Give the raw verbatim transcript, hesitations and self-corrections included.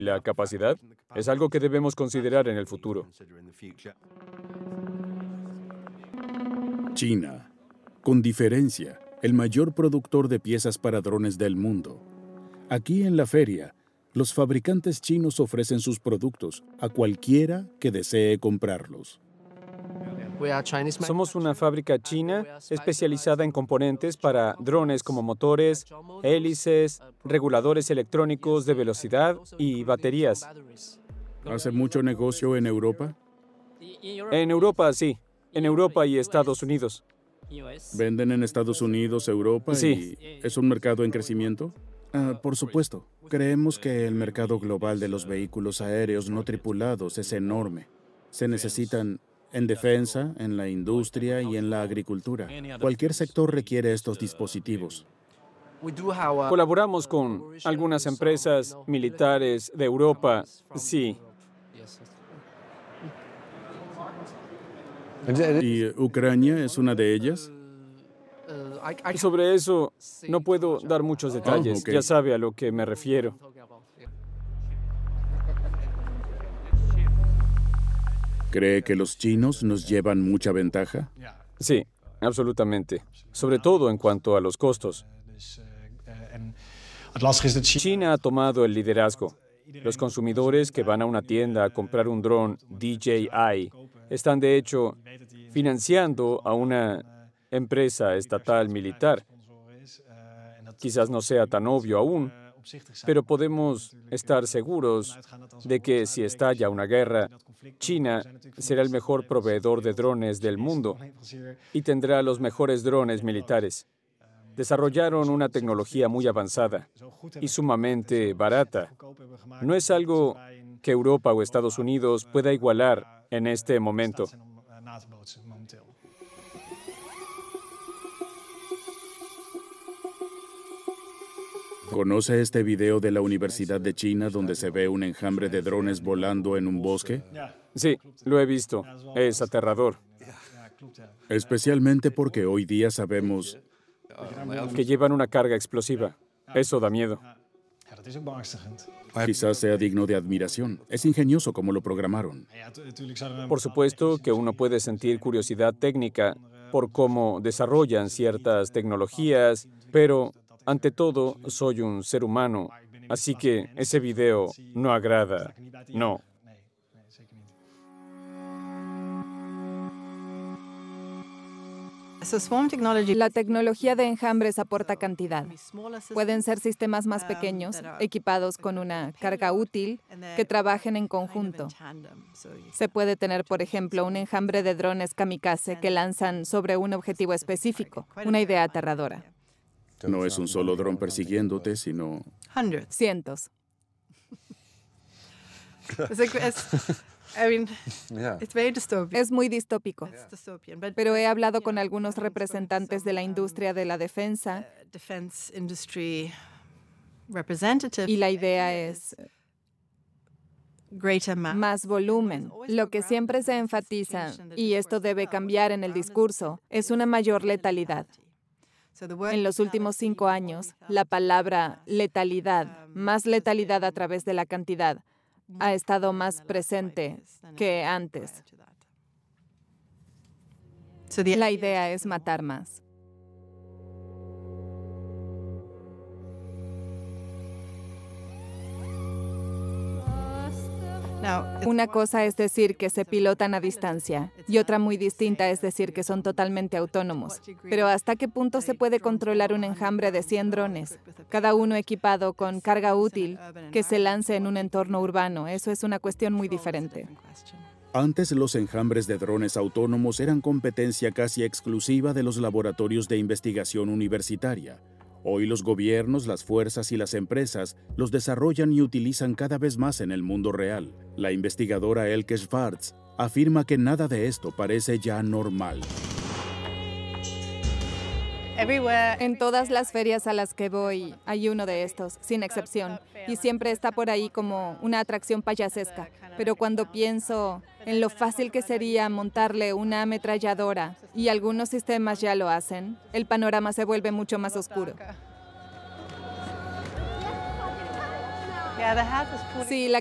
La capacidad es algo que debemos considerar en el futuro. China, con diferencia, el mayor productor de piezas para drones del mundo. Aquí en la feria, los fabricantes chinos ofrecen sus productos a cualquiera que desee comprarlos. Somos una fábrica china especializada en componentes para drones como motores, hélices, reguladores electrónicos de velocidad y baterías. ¿Hace mucho negocio en Europa? En Europa, sí. En Europa y Estados Unidos. ¿Venden en Estados Unidos, Europa Sí. y es un mercado en crecimiento? Ah, por supuesto. Creemos que el mercado global de los vehículos aéreos no tripulados es enorme. Se necesitan en defensa, en la industria y en la agricultura. Cualquier sector requiere estos dispositivos. Colaboramos con algunas empresas militares de Europa, sí. ¿Y Ucrania es una de ellas? Sobre eso no puedo dar muchos detalles. Oh, ok. Ya sabe a lo que me refiero. ¿Cree que los chinos nos llevan mucha ventaja? Sí, absolutamente. Sobre todo en cuanto a los costos. China ha tomado el liderazgo. Los consumidores que van a una tienda a comprar un dron D J I están, de hecho, financiando a una empresa estatal militar. Quizás no sea tan obvio aún, pero podemos estar seguros de que si estalla una guerra, China será el mejor proveedor de drones del mundo y tendrá los mejores drones militares. Desarrollaron una tecnología muy avanzada y sumamente barata. No es algo que Europa o Estados Unidos pueda igualar en este momento. ¿Conoce este video de la Universidad de China donde se ve un enjambre de drones volando en un bosque? Sí, lo he visto. Es aterrador. Especialmente porque hoy día sabemos Que llevan una carga explosiva. Eso da miedo. quizás sea digno de admiración. Es ingenioso como lo programaron. Por supuesto que uno puede sentir curiosidad técnica por cómo desarrollan ciertas tecnologías, pero ante todo soy un ser humano, así que ese video no agrada. No. La tecnología de enjambres aporta cantidad. Pueden ser sistemas más pequeños, equipados con una carga útil, que trabajen en conjunto. Se puede tener, por ejemplo, un enjambre de drones kamikaze que lanzan sobre un objetivo específico, una idea aterradora. No es un solo dron persiguiéndote, sino... Cientos. Es muy distópico, pero he hablado con algunos representantes de la industria de la defensa y la idea es más volumen. Lo que siempre se enfatiza, y esto debe cambiar en el discurso, es una mayor letalidad. En los últimos cinco años, la palabra letalidad, más letalidad a través de la cantidad, ha estado más presente que antes. La idea es matar más. Una cosa es decir que se pilotan a distancia y otra muy distinta es decir que son totalmente autónomos. Pero ¿hasta qué punto se puede controlar un enjambre de cien drones, cada uno equipado con carga útil, que se lance en un entorno urbano? Eso es una cuestión muy diferente. Antes los enjambres de drones autónomos eran competencia casi exclusiva de los laboratorios de investigación universitaria. Hoy los gobiernos, las fuerzas y las empresas los desarrollan y utilizan cada vez más en el mundo real. La investigadora Elke Schwartz afirma que nada de esto parece ya normal. En todas las ferias a las que voy hay uno de estos, sin excepción, y siempre está por ahí como una atracción payasesca. Pero cuando pienso en lo fácil que sería montarle una ametralladora, y algunos sistemas ya lo hacen, el panorama se vuelve mucho más oscuro. Sí, la